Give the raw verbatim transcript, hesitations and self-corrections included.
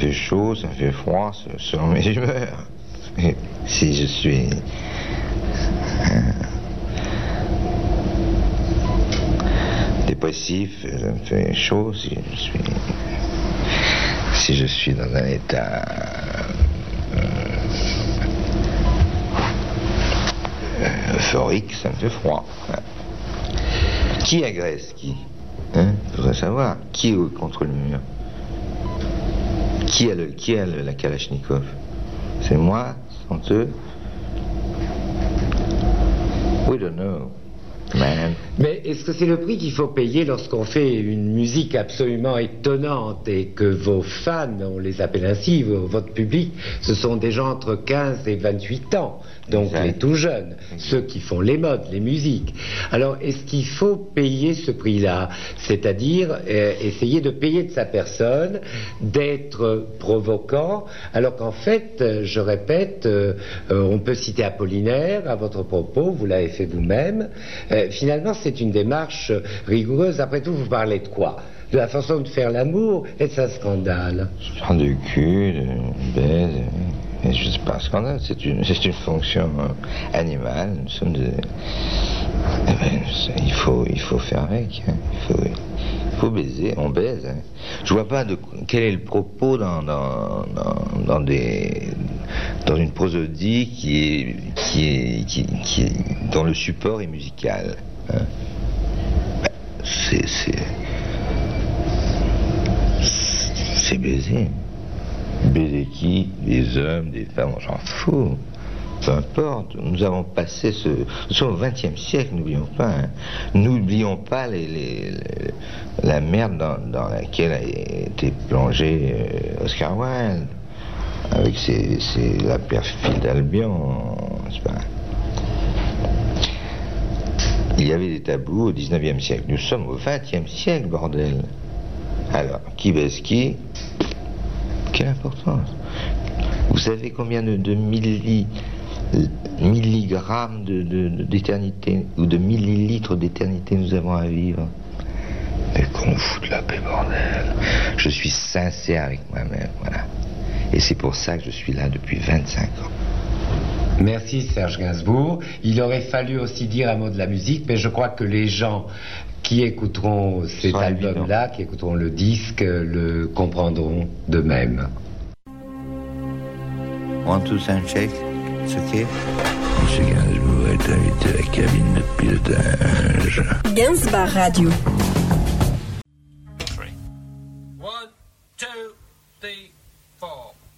fait chaud, ça me fait froid, selon mes humeurs. Et si je suis euh, dépressif, ça me fait chaud. Si je suis, si je suis dans un état euh, euphorique, ça me fait froid. Qui agresse qui? Hein? Je voudrais savoir. Qui est contre le mur? Qui a, le, qui a le, la Kalachnikov? C'est moi? Sans eux? We don't know, man. Mais est-ce que c'est le prix qu'il faut payer lorsqu'on fait une musique absolument étonnante et que vos fans, on les appelle ainsi, votre public, ce sont des gens entre quinze et vingt-huit ans, donc exact. Les tout jeunes, exact. Ceux qui font les modes, les musiques. Alors, est-ce qu'il faut payer ce prix-là? C'est-à-dire euh, essayer de payer de sa personne, d'être provoquant, alors qu'en fait, euh, je répète, euh, euh, on peut citer Apollinaire à votre propos, vous l'avez fait vous-même. Euh, finalement, c'est une démarche rigoureuse. Après tout, vous parlez de quoi? De la façon de faire l'amour et de sa scandale. Je parle de cul, de baise, et je sais pas, scandale, c'est une, c'est une fonction animale. Nous sommes de... Eh ben, il faut, il faut faire avec. Hein. Il faut, il faut baiser, on baise. Hein. Je vois pas de quel est le propos dans dans dans, dans des dans une prosodie qui est qui est qui, qui est, dont le support est musical. Hein. Ben, c'est c'est c'est baiser. Baiser qui? Des hommes, des femmes, on s'en fout. Peu importe, nous avons passé ce... Nous sommes au vingtième siècle, n'oublions pas. Hein. N'oublions pas les, les, les, la merde dans, dans laquelle a été plongé euh, Oscar Wilde, avec ses, ses, la perfide d'Albion, c'est pas... Il y avait des tabous au dix-neuvième siècle. Nous sommes au vingtième siècle, bordel. Alors, qui baise qui? Quelle importance? Vous savez combien de, de milli, milligrammes de, de, de, d'éternité ou de millilitres d'éternité nous avons à vivre? Mais qu'on fout de la paix, bordel. Je suis sincère avec moi-même, voilà. Et c'est pour ça que je suis là depuis vingt-cinq ans. Merci Serge Gainsbourg. Il aurait fallu aussi dire un mot de la musique, mais je crois que les gens qui écouteront cet album-là, qui écouteront le disque, le comprendront de même. One, two, sound check. It's okay. Monsieur Gainsbourg est invité à la cabine de pilotage. Gainsbar Radio. Three. One, two, three, four.